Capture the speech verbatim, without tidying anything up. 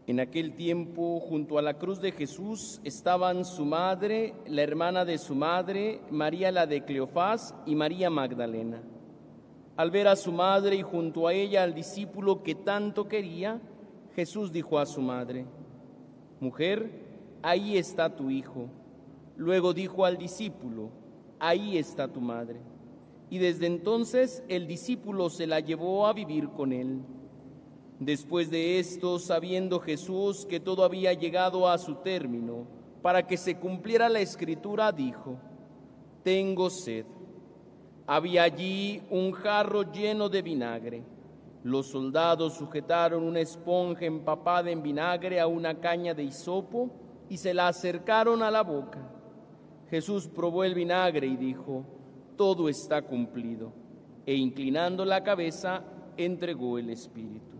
En aquel tiempo, junto a la cruz de Jesús, estaban su madre, la hermana de su madre, María la de Cleofás y María Magdalena. Al ver a su madre y junto a ella al discípulo que tanto quería, Jesús dijo a su madre: «Mujer, ahí está tu hijo». Luego dijo al discípulo: «Ahí está tu madre». Y desde entonces el discípulo se la llevó a vivir con él. Después de esto, sabiendo Jesús que todo había llegado a su término, para que se cumpliera la Escritura, dijo: «Tengo sed». Había allí un jarro lleno de vinagre. Los soldados sujetaron una esponja empapada en vinagre a una caña de hisopo y se la acercaron a la boca. Jesús probó el vinagre y dijo: «Todo está cumplido», e inclinando la cabeza, entregó el espíritu.